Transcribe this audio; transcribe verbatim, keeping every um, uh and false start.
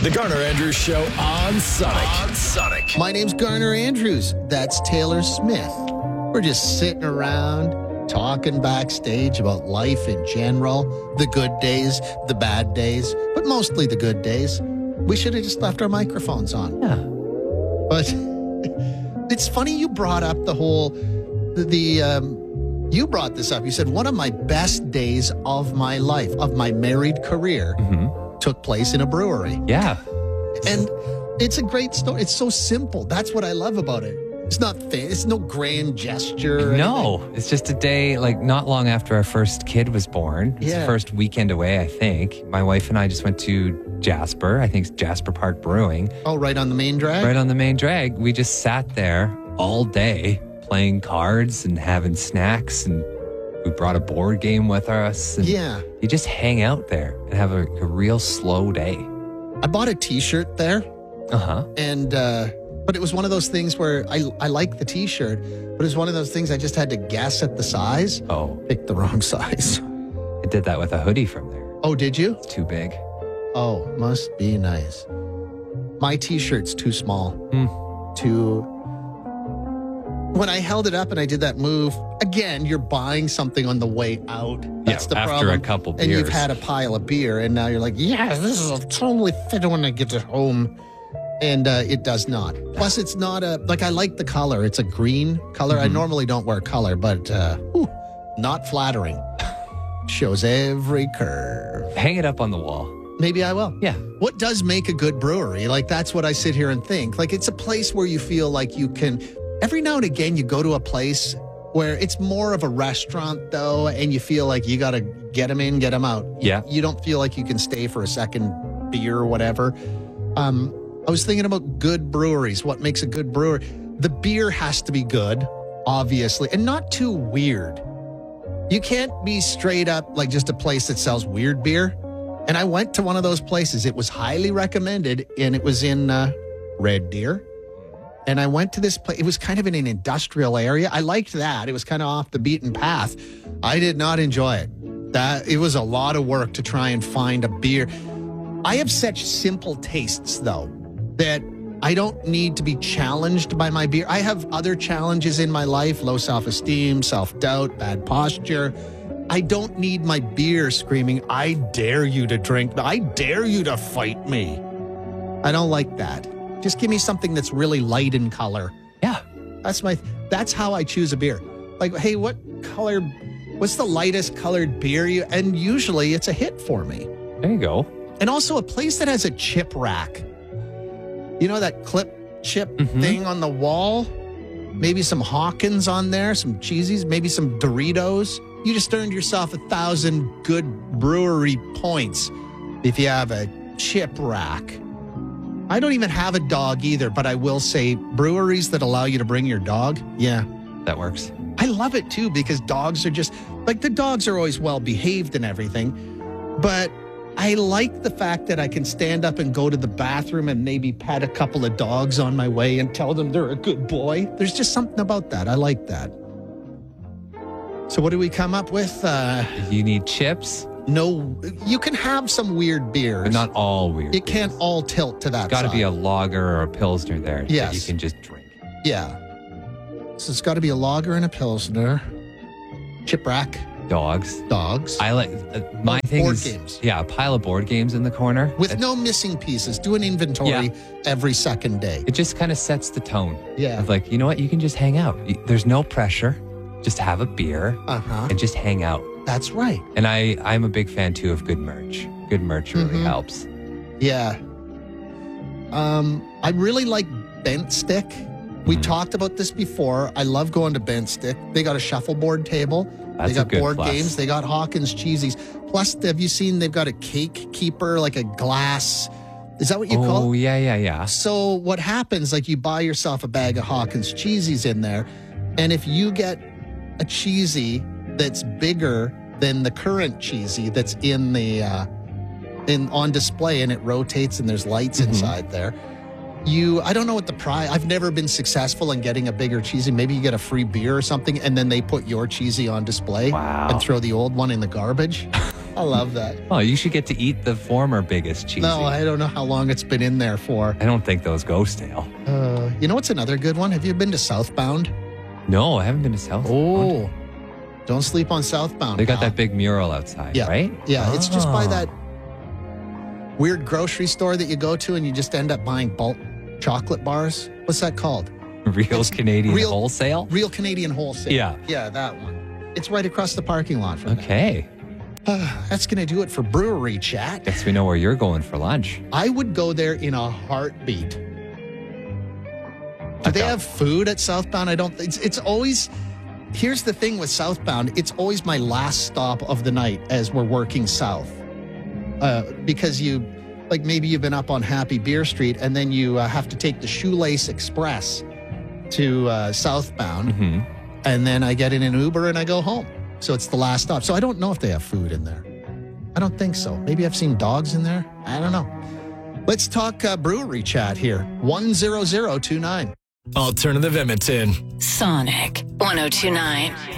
The Garner Andrews Show on Sonic. On Sonic. My name's Garner Andrews. That's Taylor Smith. We're just sitting around talking backstage about life in general, the good days, the bad days, but mostly the good days. We should have just left our microphones on. Yeah. But it's funny you brought up the whole, the, the um, you brought this up. You said one of my best days of my life, of my married career, Mm-hmm. took place in a brewery. Yeah. And it's a great story. It's so simple. That's what I love about it. It's not fa- it's no grand gesture. or No, anything. it's just a day, like not long after our first kid was born. It's Yeah. the first weekend away, I think. My wife and I just went to Jasper. I think it's Jasper Park Brewing. Oh, right on the main drag? Right on the main drag. We just sat there all day playing cards and having snacks, and we brought a board game with us. And Yeah. you just hang out there and have a, a real slow day. I bought a t-shirt there, Uh-huh. and uh, but it was one of those things where I, I like the t-shirt, but it was one of those things I just had to guess at the size. Oh, Picked the wrong size. I did that with a hoodie from there. Oh, did you? It's too big. Oh, must be nice. My t-shirt's too small. Hmm. Too. When I held it up and I did that move, again, you're buying something on the way out. That's Yeah, the after problem. a couple And you've beers. had a pile of beer, and now you're like, yeah, this will totally fit when I get it home. And uh, it does not. Plus, it's not a, like, I like the color. It's a green color. Mm-hmm. I normally don't wear color, but uh, whew, not flattering. Shows every curve. Hang it up on the wall. Maybe I will. Yeah. What does make a good brewery? Like, that's what I sit here and think. Like, it's a place where you feel like you can, every now and again, you go to a place where it's more of a restaurant, though, and you feel like you got to get them in, get them out. Yeah. You don't feel like you can stay for a second beer or whatever. Um, I was thinking about good breweries. What makes a good brewer? The beer has to be good, obviously, and not too weird. You can't be straight up like just a place that sells weird beer. And I went to one of those places. It was highly recommended, and it was in uh, Red Deer. And I went to this place. It was kind of in an industrial area. I liked that. It was kind of off the beaten path. I did not enjoy it. That it was a lot of work to try and find a beer. I have such simple tastes, though, that I don't need to be challenged by my beer. I have other challenges in my life, low self-esteem, self-doubt, bad posture. I don't need my beer screaming, I dare you to drink, I dare you to fight me. I don't like that. Just give me something that's really light in color. Yeah. That's my, that's how I choose a beer. Like, hey, what color, what's the lightest colored beer you, and usually it's a hit for me. There you go. And also a place that has a chip rack. You know that clip chip Mhm. thing on the wall? Maybe some Hawkins on there, some cheesies, maybe some Doritos. You just earned yourself a thousand good brewery points if you have a chip rack. I don't even have a dog either, but I will say breweries that allow you to bring your dog, yeah. That works. I love it too because dogs are just, like the dogs are always well behaved and everything, but I like the fact that I can stand up and go to the bathroom and maybe pet a couple of dogs on my way and tell them they're a good boy. There's just something about that. I like that. So what do we come up with? Uh, You need chips, no, you can have some weird beers. but not all weird. It can't all tilt to that Got to side. be a lager or a pilsner there that Yes. you can just drink. Yeah. So it's got to be a lager and a pilsner. Chip rack, Dogs. dogs. I like uh, my thing board is games. yeah, a pile of board games in the corner. With It- no missing pieces. Do an inventory Yeah. every second day. It just kind of sets the tone. Yeah. Of like, you know what? You can just hang out. Y- There's no pressure. Just have a beer Uh-huh. and just hang out. That's right. And I, I'm a big fan too of good merch. Good merch really Mhm. helps. Yeah. Um, I really like Bent Stick. We Mhm. talked about this before. I love going to Bent Stick. They got a shuffleboard table. That's they a got good board plus. games. They got Hawkins cheesies. Plus, have you seen they've got a cake keeper, like a glass? Is that what you call Oh, it? yeah, yeah, yeah. So what happens, like you buy yourself a bag of Hawkins cheesies in there, and if you get a cheesy that's bigger than the current cheesy that's in the uh, in on display and it rotates and there's lights Mhm. inside there, you I don't know what the price. I've never been successful in getting a bigger cheesy. Maybe you get a free beer or something, and then they put your cheesy on display Wow. and throw the old one in the garbage. I love that. Oh, you should get to eat the former biggest cheesy. No, I don't know how long it's been in there for. I don't think those go stale. Uh, you know what's another good one? Have you been to Southbound? No, I haven't been to South. Oh, don't sleep on Southbound. They got pal. that big mural outside, Yeah. right? Yeah, it's just by Oh. that weird grocery store that you go to and you just end up buying bulk chocolate bars. What's that called? Real It's Canadian real- wholesale? Real Canadian Wholesale. Yeah. Yeah, that one. It's right across the parking lot from Okay. that. That's going to do it for brewery chat. Guess we know where you're going for lunch. I would go there in a heartbeat. Do I've they got- have food at Southbound? I don't. It's, it's always. Here's the thing with Southbound. It's always my last stop of the night as we're working south, uh, because you, like maybe you've been up on Happy Beer Street and then you uh, have to take the Shoelace Express to uh, Southbound, hmm and then I get in an Uber and I go home. So it's the last stop. So I don't know if they have food in there. I don't think so. Maybe I've seen dogs in there. I don't know. Let's talk uh, brewery chat here. one zero zero two nine. Alternative Edmonton. Sonic one oh two nine.